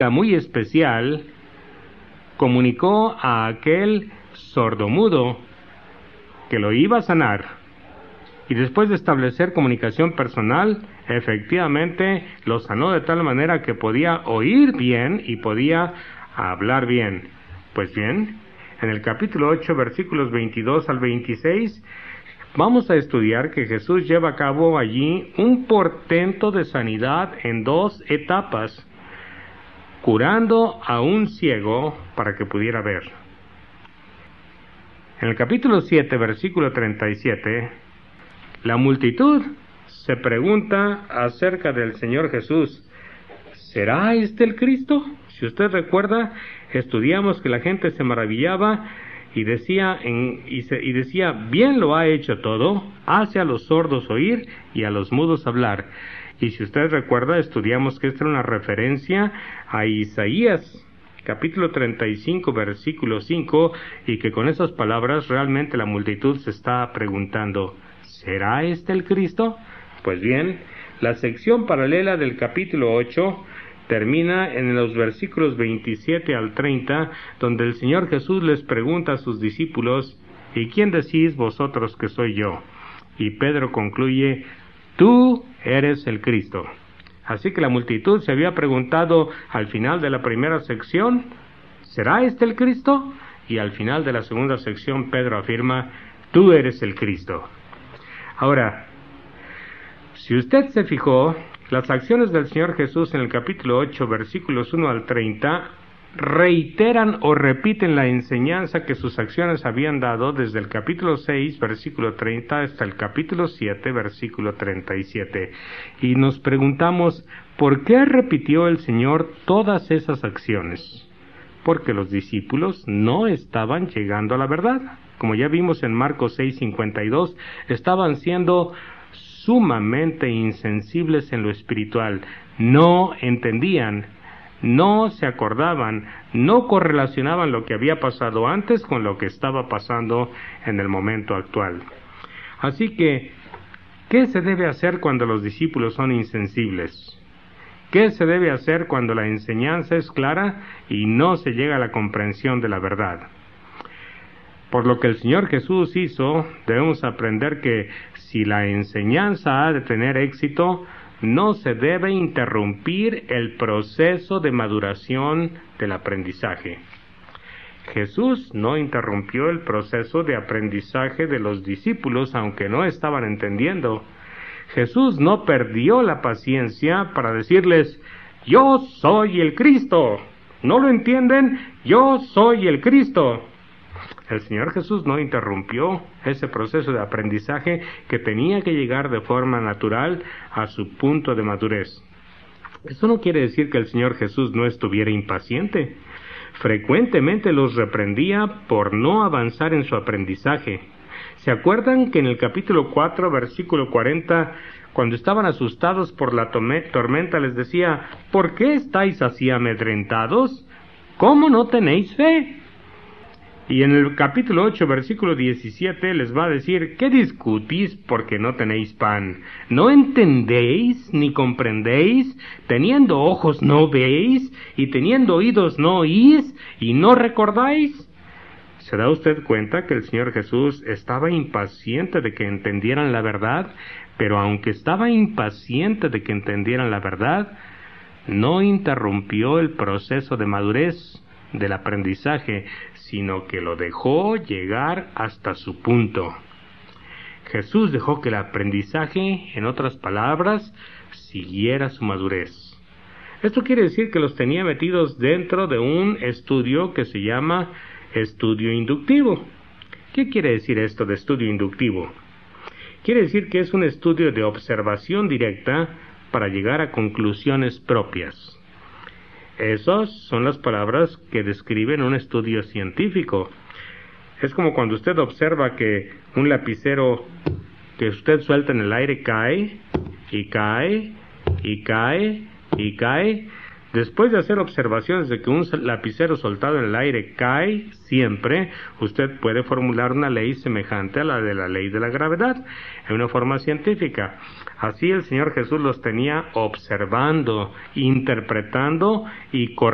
muy especial, comunicó a aquel sordomudo que lo iba a sanar. Y después de establecer comunicación personal, efectivamente lo sanó de tal manera que podía oír bien y podía hablar bien. Pues bien, en el capítulo 8, versículos 22 al 26, vamos a estudiar que Jesús lleva a cabo allí un portento de sanidad en 2 etapas, curando a un ciego para que pudiera ver. En el capítulo 7, versículo 37, la multitud se pregunta acerca del Señor Jesús. ¿Será este el Cristo? Si usted recuerda, estudiamos que la gente se maravillaba y decía, bien lo ha hecho todo, hace a los sordos oír y a los mudos hablar. Y si usted recuerda, estudiamos que esta era una referencia a Isaías, capítulo 35, versículo 5, y que con esas palabras realmente la multitud se está preguntando, ¿será este el Cristo? Pues bien, la sección paralela del capítulo 8 termina en los versículos 27 al 30, donde el Señor Jesús les pregunta a sus discípulos, ¿y quién decís vosotros que soy yo? Y Pedro concluye, tú eres el Cristo. Así que la multitud se había preguntado al final de la primera sección, ¿será este el Cristo? Y al final de la segunda sección Pedro afirma, tú eres el Cristo. Ahora, si usted se fijó, las acciones del Señor Jesús en el capítulo 8, versículos 1 al 30, reiteran o repiten la enseñanza que sus acciones habían dado desde el capítulo 6, versículo 30, hasta el capítulo 7, versículo 37. Y nos preguntamos, ¿por qué repitió el Señor todas esas acciones? Porque los discípulos no estaban llegando a la verdad. Como ya vimos en Marcos 6:52, estaban siendo sumamente insensibles en lo espiritual. No entendían, no se acordaban, no correlacionaban lo que había pasado antes con lo que estaba pasando en el momento actual. Así que, ¿qué se debe hacer cuando los discípulos son insensibles? ¿Qué se debe hacer cuando la enseñanza es clara y no se llega a la comprensión de la verdad? Por lo que el Señor Jesús hizo, debemos aprender que si la enseñanza ha de tener éxito, no se debe interrumpir el proceso de maduración del aprendizaje. Jesús no interrumpió el proceso de aprendizaje de los discípulos, aunque no estaban entendiendo. Jesús no perdió la paciencia para decirles, yo soy el Cristo. ¿No lo entienden? Yo soy el Cristo. El Señor Jesús no interrumpió ese proceso de aprendizaje que tenía que llegar de forma natural a su punto de madurez. Eso no quiere decir que el Señor Jesús no estuviera impaciente. Frecuentemente los reprendía por no avanzar en su aprendizaje. ¿Se acuerdan que en el capítulo 4, versículo 40, cuando estaban asustados por la tormenta, les decía, ¿por qué estáis así amedrentados? ¿Cómo no tenéis fe? Y en el capítulo 8, versículo 17, les va a decir, ¿qué discutís porque no tenéis pan? ¿No entendéis ni comprendéis? ¿Teniendo ojos no veis? ¿Y teniendo oídos no oís? ¿Y no recordáis? ¿Se da usted cuenta que el Señor Jesús estaba impaciente de que entendieran la verdad? Pero aunque estaba impaciente de que entendieran la verdad, no interrumpió el proceso de madurez del aprendizaje, sino que lo dejó llegar hasta su punto. Jesús dejó que el aprendizaje, en otras palabras, siguiera su madurez. Esto quiere decir que los tenía metidos dentro de un estudio que se llama estudio inductivo. ¿Qué quiere decir esto de estudio inductivo? Quiere decir que es un estudio de observación directa para llegar a conclusiones propias. Esas son las palabras que describen un estudio científico. Es como cuando usted observa que un lapicero que usted suelta en el aire cae, y cae, y cae, y cae. Después de hacer observaciones de que un lapicero soltado en el aire cae siempre, usted puede formular una ley semejante a la de la ley de la gravedad, en una forma científica. Así el Señor Jesús los tenía observando, interpretando y corrigiendo